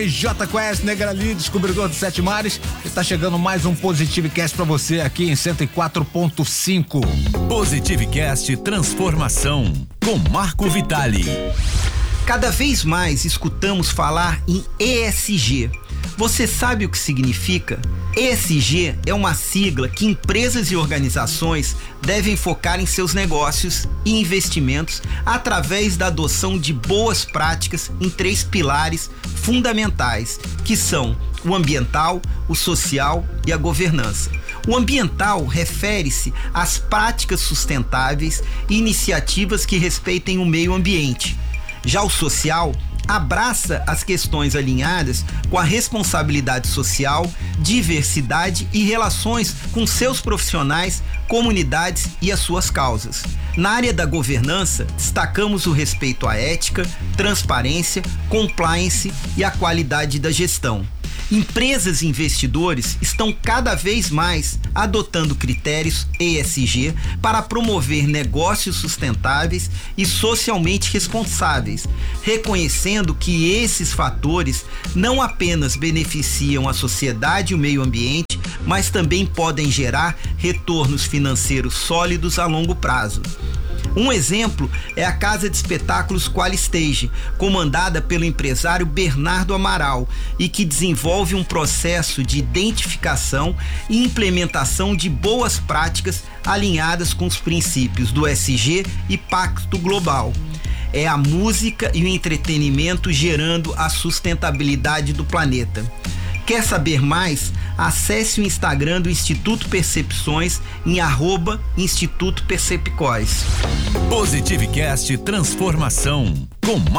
J Quest, Negrali, descobridor dos 7 mares, está chegando mais um Positivecast para você aqui em 104.5. Positivecast Transformação, com Marco Vitali. Cada vez mais escutamos falar em ESG. Você sabe o que significa? ESG é uma sigla que empresas e organizações devem focar em seus negócios e investimentos através da adoção de boas práticas em 3 pilares fundamentais, que são o ambiental, o social e a governança. O ambiental refere-se às práticas sustentáveis e iniciativas que respeitem o meio ambiente. Já o social abraça as questões alinhadas com a responsabilidade social, diversidade e relações com seus profissionais, comunidades e as suas causas. Na área da governança, destacamos o respeito à ética, transparência, compliance e a qualidade da gestão. Empresas e investidores estão cada vez mais adotando critérios ESG para promover negócios sustentáveis e socialmente responsáveis, reconhecendo que esses fatores não apenas beneficiam a sociedade e o meio ambiente, mas também podem gerar retornos financeiros sólidos a longo prazo. Um exemplo é a casa de espetáculos Qualistage, comandada pelo empresário Bernardo Amaral, e que desenvolve um processo de identificação e implementação de boas práticas alinhadas com os princípios do ESG e Pacto Global. É a música e o entretenimento gerando a sustentabilidade do planeta. Quer saber mais? Acesse o Instagram do Instituto Percepções em @Instituto Percepcóis. Positivecast Transformação, com